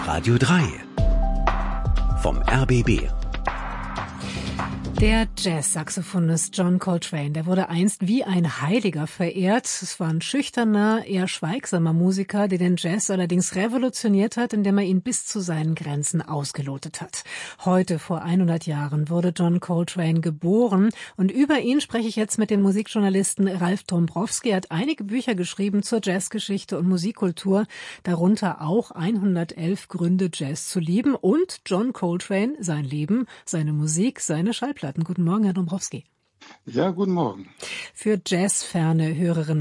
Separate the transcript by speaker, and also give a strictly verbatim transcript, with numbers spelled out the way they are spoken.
Speaker 1: Radio drei vom R B B.
Speaker 2: Der Jazz-Saxophonist John Coltrane, der wurde einst wie ein Heiliger verehrt. Es war ein schüchterner, eher schweigsamer Musiker, der den Jazz allerdings revolutioniert hat, indem er ihn bis zu seinen Grenzen ausgelotet hat. Heute, vor hundert Jahren, wurde John Coltrane geboren. Und über ihn spreche ich jetzt mit dem Musikjournalisten Ralf Dombrowski. Er hat einige Bücher geschrieben zur Jazzgeschichte und Musikkultur, darunter auch hundertelf Gründe, Jazz zu lieben. Und John Coltrane, sein Leben, seine Musik, seine Schallplatten. Guten Morgen, Herr Dombrowski.
Speaker 3: Ja, guten Morgen.
Speaker 2: Für jazzferne Hörerinnen